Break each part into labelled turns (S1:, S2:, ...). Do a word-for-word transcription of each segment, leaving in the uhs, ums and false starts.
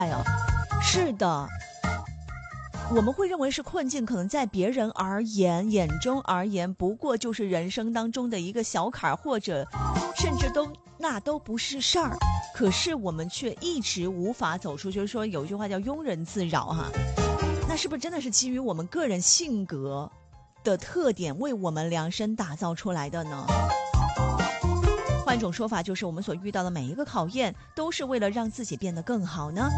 S1: 哎呀，是的，我们会认为是困境，可能在别人而言眼中而言，不过就是人生当中的一个小坎儿，或者甚至都那都不是事儿。可是我们却一直无法走出，就是说有一句话叫庸人自扰哈。那是不是真的是基于我们个人性格的特点为我们量身打造出来的呢？换一种说法，就是我们所遇到的每一个考验都是为了让自己变得更好呢？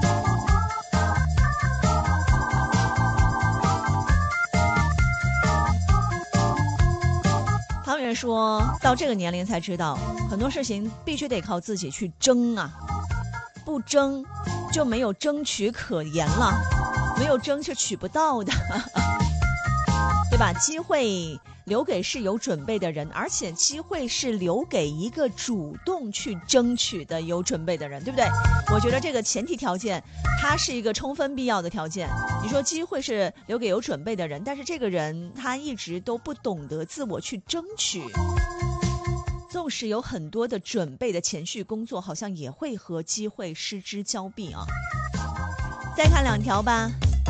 S1: 旁人说到这个年龄才知道，很多事情必须得靠自己去争啊，不争就没有争取可言了，没有争是取不到的对吧？机会留给是有准备的人，而且机会是留给一个主动去争取的有准备的人，对不对？我觉得这个前提条件它是一个充分必要的条件。你说机会是留给有准备的人，但是这个人他一直都不懂得自我去争取，纵使有很多的准备的前序工作，好像也会和机会失之交臂啊。再看两条吧。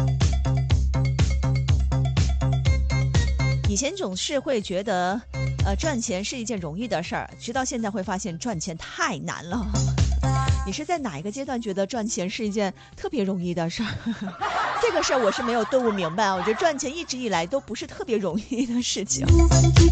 S1: 以前总是会觉得呃，赚钱是一件容易的事儿，直到现在会发现赚钱太难了。你是在哪一个阶段觉得赚钱是一件特别容易的事儿？这个事儿我是没有顿悟明白，我觉得赚钱一直以来都不是特别容易的事情。